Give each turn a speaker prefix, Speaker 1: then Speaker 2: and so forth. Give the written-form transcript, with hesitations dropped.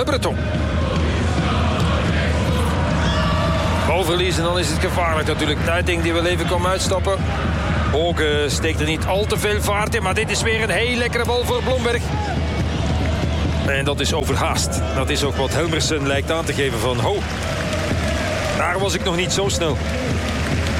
Speaker 1: Le Breton. Balverlies en dan is het gevaarlijk natuurlijk. Nuiting die wil even komen uitstappen. Ook steekt er niet al te veel vaart in. Maar dit is weer een heel lekkere bal voor Blomberg. En dat is overhaast. Dat is ook wat Helmersen lijkt aan te geven van... Ho, daar was ik nog niet zo snel.